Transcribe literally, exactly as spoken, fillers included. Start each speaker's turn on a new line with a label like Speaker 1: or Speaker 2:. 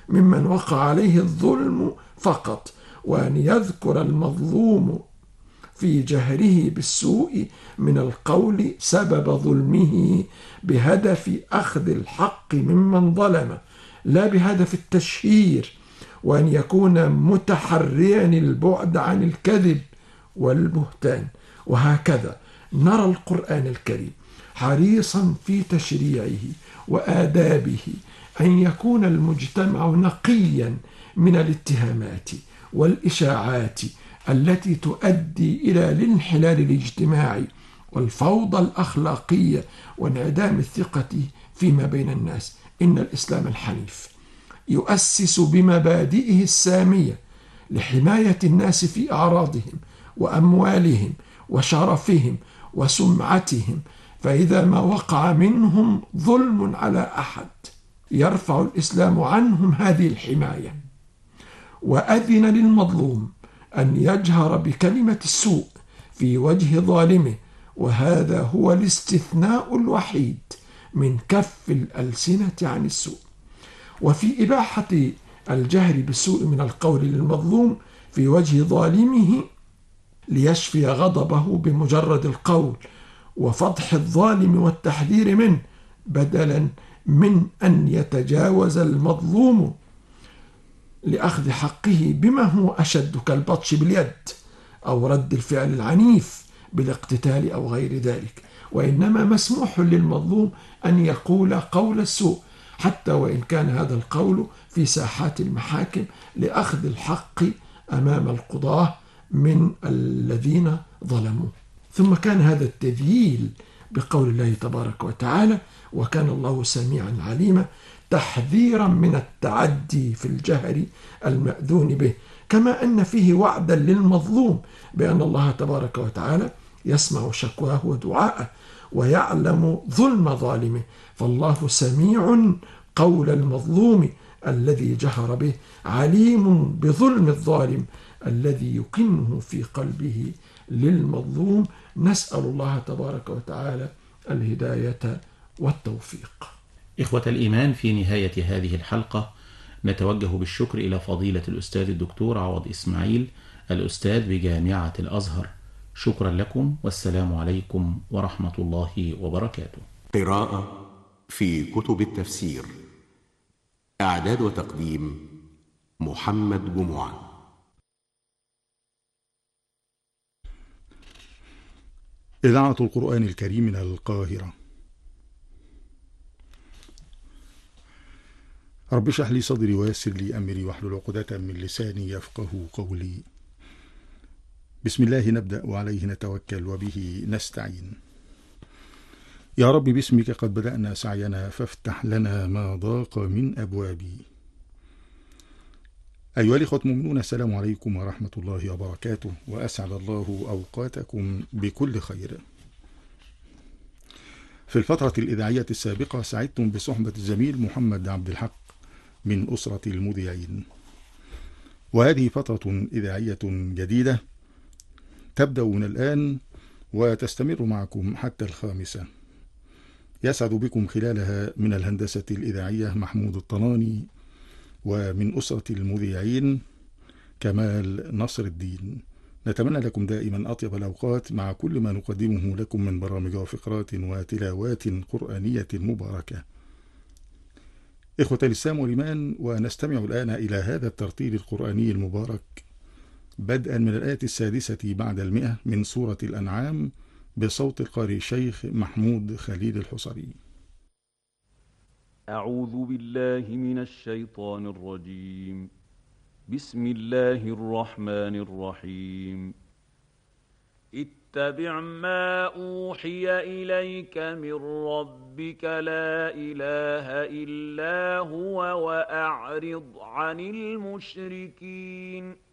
Speaker 1: ممن وقع عليه الظلم فقط، وأن يذكر المظلوم في جهره بالسوء من القول سبب ظلمه بهدف أخذ الحق ممن ظلم، لا بهدف التشهير، وأن يكون متحريا البعد عن الكذب والبهتان. وهكذا نرى القرآن الكريم حريصا في تشريعه وآدابه أن يكون المجتمع نقيا من الاتهامات والإشاعات التي تؤدي إلى الانحلال الاجتماعي والفوضى الأخلاقية وانعدام الثقة فيما بين الناس. إن الإسلام الحنيف يؤسس بمبادئه السامية لحماية الناس في أعراضهم وأموالهم وشرفهم وسمعتهم، فإذا ما وقع منهم ظلم على أحد يرفع الإسلام عنهم هذه الحماية، وأذن للمظلوم أن يجهر بكلمة السوء في وجه ظالمه، وهذا هو الاستثناء الوحيد من كف الألسنة عن السوء. وفي إباحة الجهر بالسوء من القول للمظلوم في وجه ظالمه ليشفي غضبه بمجرد القول وفضح الظالم والتحذير منه، بدلا من أن يتجاوز المظلوم لأخذ حقه بما هو أشد كالبطش باليد أو رد الفعل العنيف بالاقتتال أو غير ذلك، وإنما مسموح للمظلوم أن يقول قول السوء حتى وإن كان هذا القول في ساحات المحاكم لأخذ الحق أمام القضاة من الذين ظلموا. ثم كان هذا التذييل بقول الله تبارك وتعالى: وكان الله سميعا عليما، تحذيرا من التعدي في الجهر المأذون به، كما أن فيه وعدا للمظلوم بأن الله تبارك وتعالى يسمع شكواه ودعاءه ويعلم ظلم ظالمه، فالله سميع قول المظلوم الذي جهر به، عليم بظلم الظالم الذي يكنه في قلبه للمظلوم. نسأل الله تبارك وتعالى الهداية والتوفيق.
Speaker 2: إخوة الإيمان، في نهاية هذه الحلقة نتوجه بالشكر إلى فضيلة الأستاذ الدكتور عوض إسماعيل، الأستاذ بجامعة الأزهر. شكرا لكم، والسلام عليكم ورحمة الله وبركاته.
Speaker 3: قراءة في كتب التفسير، إعداد وتقديم محمد جمعة.
Speaker 4: إذاعة القرآن الكريم من القاهرة. رب اشرح لي صدري ويسر لي أمري واحلل عقدة من لساني يفقه قولي. بسم الله نبدأ وعليه نتوكل وبه نستعين. يا رب باسمك قد بدأنا سعينا فافتح لنا ما ضاق من أبوابي. أيها الإخوة المؤمنون، السلام عليكم ورحمة الله وبركاته، وأسعد الله أوقاتكم بكل خير. في الفترة الإذاعية السابقة سعدتم بصحبة الزميل محمد عبد الحق من أسرة المذيعين، وهذه فترة إذاعية جديدة تبدأ من الآن وتستمر معكم حتى الخامسة. يسعد بكم خلالها من الهندسة الإذاعية محمود الطناني، ومن أسرة المذيعين كمال نصر الدين. نتمنى لكم دائما أطيب الأوقات مع كل ما نقدمه لكم من برامج وفقرات وتلاوات قرآنية مباركة. إخوة الإسلام والإيمان، ونستمع الآن إلى هذا الترتيل القرآني المبارك بدءا من الآية السادسة بعد المئة من سورة الأنعام بصوت القارئ الشيخ محمود خليل الحصري.
Speaker 5: أعوذ بالله من الشيطان الرجيم. بسم الله الرحمن الرحيم. اتبع ما أوحي إليك من ربك لا إله إلا هو وأعرض عن المشركين.